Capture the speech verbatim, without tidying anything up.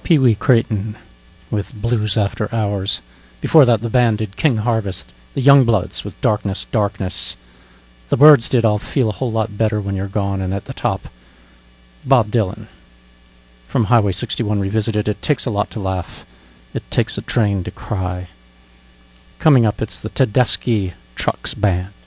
Pee Wee Crayton with Blues After Hours. Before that, the band did King Harvest. The Youngbloods with Darkness, Darkness. The Byrds did I'll Feel a Whole Lot Better When You're Gone. And at the top, Bob Dylan from Highway sixty-one Revisited. It takes a lot to laugh. It takes a train to cry. Coming up, it's the Tedeschi Trucks Band.